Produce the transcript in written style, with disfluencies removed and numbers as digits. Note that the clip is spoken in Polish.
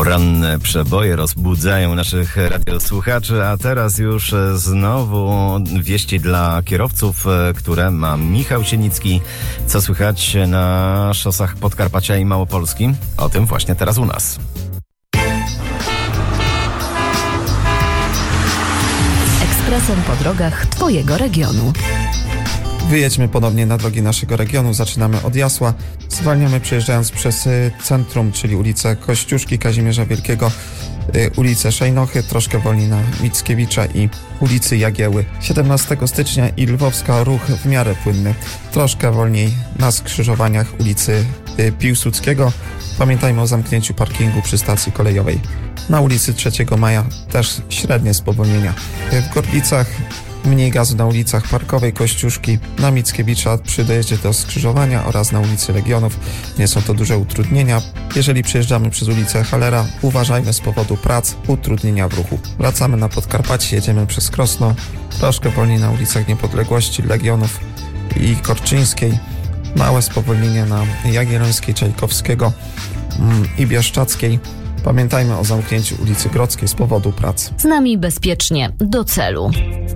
Poranne przeboje rozbudzają naszych radiosłuchaczy, a teraz już znowu wieści dla kierowców, które ma Michał Sienicki. Co słychać na szosach Podkarpacia i Małopolski? O tym właśnie teraz u nas. Ekspresem po drogach Twojego regionu. Wyjedźmy ponownie na drogi naszego regionu. Zaczynamy od Jasła. Zwalniamy przejeżdżając przez centrum, czyli ulicę Kościuszki, Kazimierza Wielkiego, ulicę Szejnochy, troszkę wolniej na Mickiewicza i ulicy Jagieły. 17 stycznia i Lwowska ruch w miarę płynny. Troszkę wolniej na skrzyżowaniach ulicy Piłsudskiego. Pamiętajmy o zamknięciu parkingu przy stacji kolejowej. Na ulicy 3 Maja też średnie spowolnienia. W Gorlicach mniej gazu na ulicach Parkowej, Kościuszki, na Mickiewicza przy dojeździe do skrzyżowania oraz na ulicy Legionów. Nie są to duże utrudnienia. Jeżeli przejeżdżamy przez ulicę Hallera, uważajmy z powodu prac, utrudnienia w ruchu. Wracamy na Podkarpacie, jedziemy przez Krosno, troszkę wolniej na ulicach Niepodległości, Legionów i Korczyńskiej. Małe spowolnienie na Jagiellońskiej, Czajkowskiego i Bieszczackiej. Pamiętajmy o zamknięciu ulicy Grodzkiej z powodu prac. Z nami bezpiecznie do celu.